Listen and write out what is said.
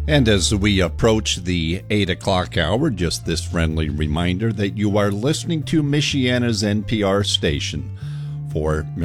And as we approach the 8 o'clock hour, just this friendly reminder that you are listening to Michiana's NPR station for